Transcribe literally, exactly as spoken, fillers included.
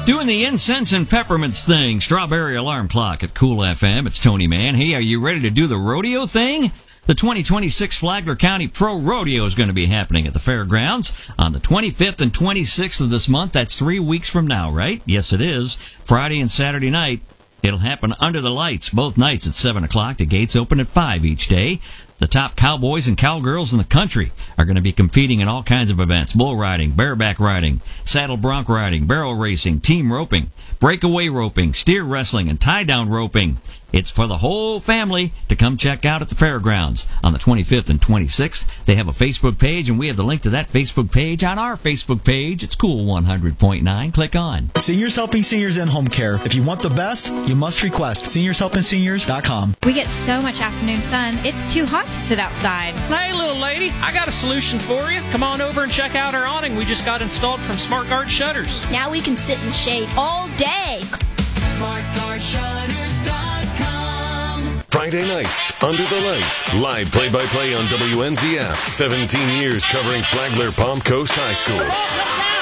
Doing the incense and peppermints thing. Strawberry alarm clock at Cool F M. It's Tony Mann. Hey, are you ready to do the rodeo thing? The twenty twenty-six Flagler County Pro Rodeo is going to be happening at the fairgrounds on the twenty-fifth and twenty-sixth of this month. That's three weeks from now, right? Yes, it is. Friday and Saturday night. It'll happen under the lights, both nights at seven o'clock. The gates open at five each day. The top cowboys and cowgirls in the country are going to be competing in all kinds of events. Bull riding, bareback riding, saddle bronc riding, barrel racing, team roping, breakaway roping, steer wrestling, and tie-down roping. It's for the whole family to come check out at the fairgrounds on the twenty-fifth and twenty-sixth. They have a Facebook page, and we have the link to that Facebook page on our Facebook page. It's Cool one hundred point nine. Click on. Seniors Helping Seniors in Home Care. If you want the best, you must request seniors helping seniors dot com. We get so much afternoon sun, it's too hot to sit outside. Hey, little lady, I got a solution for you. Come on over and check out our awning we just got installed from Smart Guard Shutters. Now we can sit in the shade all day. smart guard shutters dot com. Friday nights, Under the Lights, live play-by-play on W N Z F. seventeen years covering Flagler Palm Coast High School.